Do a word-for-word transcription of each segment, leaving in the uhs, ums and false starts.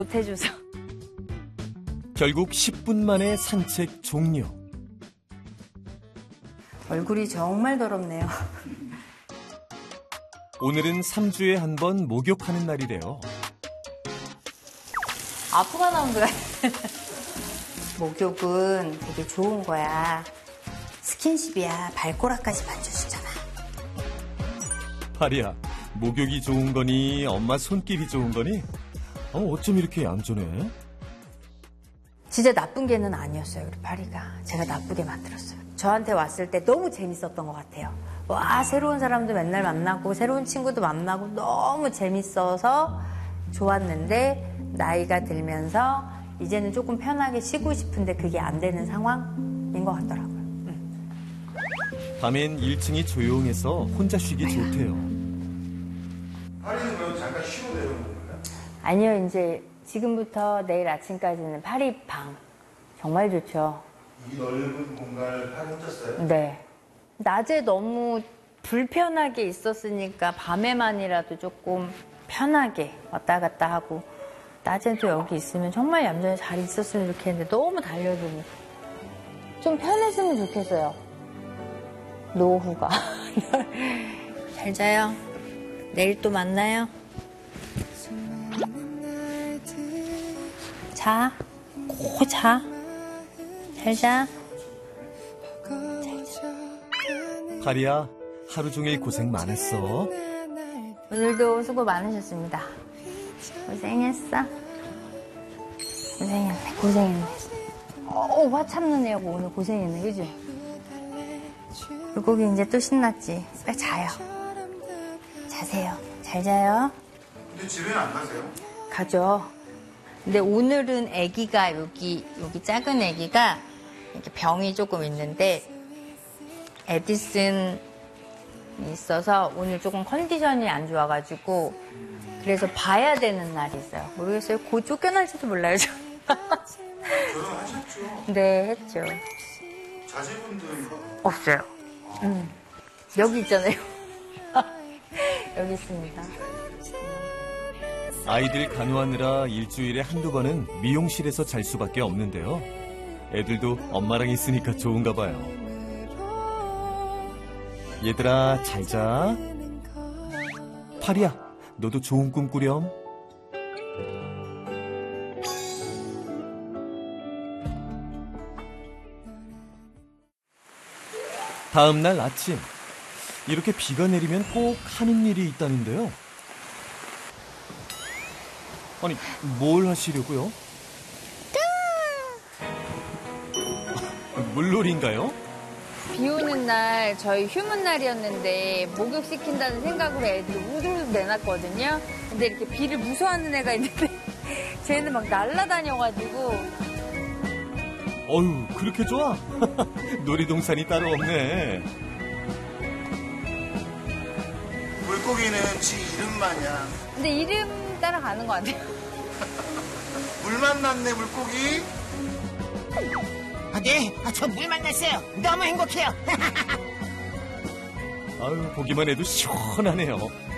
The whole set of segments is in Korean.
못해줘서. 결국 십 분 만에 산책 종료. 얼굴이 정말 더럽네요. 오늘은 삼 주에 한 번 목욕하는 날이래요. 아프가 나온 거야. 목욕은 되게 좋은 거야. 스킨십이야. 발꼬락까지 만져주잖아. 파리야, 목욕이 좋은 거니 엄마 손길이 좋은 거니? 어, 어쩜 이렇게 얌전해? 진짜 나쁜 개는 아니었어요, 우리 파리가. 제가 나쁘게 만들었어요. 저한테 왔을 때 너무 재밌었던 것 같아요. 와, 새로운 사람도 맨날 만나고 새로운 친구도 만나고 너무 재밌어서 좋았는데 나이가 들면서 이제는 조금 편하게 쉬고 싶은데 그게 안 되는 상황인 것 같더라고요. 응. 밤엔 일 층이 조용해서 혼자 쉬기 좋대요. 파리는 그럼 잠깐 쉬고 내려오는 건가요? 아니요, 이제 지금부터 내일 아침까지는 파리 방. 정말 좋죠. 이 넓은 공간을 파리 혼자 써요? 네. 낮에 너무 불편하게 있었으니까 밤에만이라도 조금 편하게 왔다 갔다 하고 낮에도 여기 있으면 정말 얌전히 잘 있었으면 좋겠는데 너무 달려드니까 좀 편했으면 좋겠어요. 노후가. 잘 자요. 내일 또 만나요. 자. 고 자. 잘 자. 파리야, 하루 종일 고생 많았어. 오늘도 수고 많으셨습니다. 고생했어. 고생했네, 고생했네. 어, 화 참는 애하고 오늘 고생했네, 그지? 물고기 이제 또 신났지. 빨리 자요. 자세요. 잘 자요. 근데 집에는 안 가세요? 가죠. 근데 오늘은 아기가 여기, 여기 작은 아기가 이렇게 병이 조금 있는데 에디슨이 있어서 오늘 조금 컨디션이 안 좋아가지고 그래서 봐야 되는 날이 있어요. 모르겠어요. 곧 쫓겨날지도 몰라요. 결혼하셨죠? 네, 했죠. 자제분들은 없어요. 음. 여기 있잖아요. 여기 있습니다. 아이들 간호하느라 일주일에 한두 번은 미용실에서 잘 수밖에 없는데요. 애들도 엄마랑 있으니까 좋은가 봐요. 얘들아, 잘 자. 파리야, 너도 좋은 꿈 꾸렴. 다음 날 아침, 이렇게 비가 내리면 꼭 하는 일이 있다는데요. 아니, 뭘 하시려고요? 물놀이인가요? 비 오는 날 저희 휴문 날이었는데 목욕시킨다는 생각으로 애들 우르르 내놨거든요. 근데 이렇게 비를 무서워하는 애가 있는데 쟤는 막 날아다녀가지고 어휴, 그렇게 좋아? 놀이동산이 따로 없네. 물고기는 지 이름 마냥 근데 이름 따라가는 것 같아요. 물 만났네 물고기. 아, 네, 아, 저 물 만났어요. 너무 행복해요. 아유, 보기만 해도 시원하네요.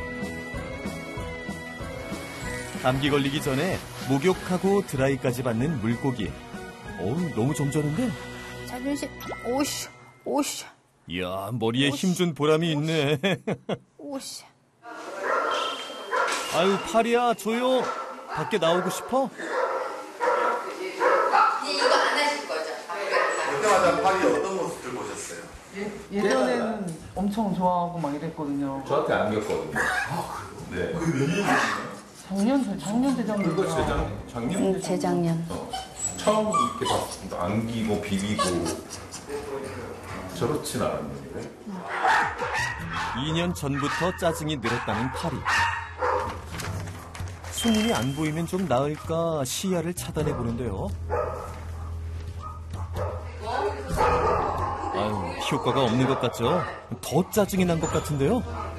감기 걸리기 전에 목욕하고 드라이까지 받는 물고기. 어우, 너무 점잖은데? 자존심, 오씨, 오씨, 이야, 머리에 힘준 보람이 있네. 오씨. 아유, 파리야, 조용. 밖에 나오고 싶어? 이거 안 하실 거죠? 그때마다 파리 어떤 모습들 보셨어요? 예전에는 엄청 좋아하고 막 이랬거든요. 저한테 안겼거든요. 아 그래요? 네. 그게 몇 년이시나요? 작년, 작년 재작년. 그거 재작, 작년? 응, 재작년. 어, 처음 이렇게 다 안기고 비비고 저렇진 않았는데. 이 년 전부터 짜증이 늘었다는 파리. 수님이 안 보이면 좀 나을까 시야를 차단해 보는데요. 아유, 효과가 없는 것 같죠? 더 짜증이 난 것 같은데요?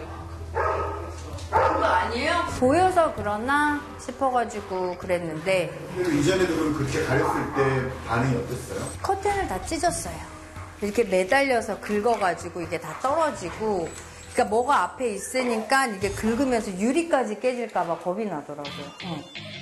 그거 아니에요? 보여서 그러나 싶어가지고 그랬는데 그래도 이전에도 그럼 그렇게 가렸을 때 반응이 어땠어요? 커튼을 다 찢었어요. 이렇게 매달려서 긁어가지고 이게 다 떨어지고 그러니까 뭐가 앞에 있으니까 이게 긁으면서 유리까지 깨질까 봐 겁이 나더라고요. 응.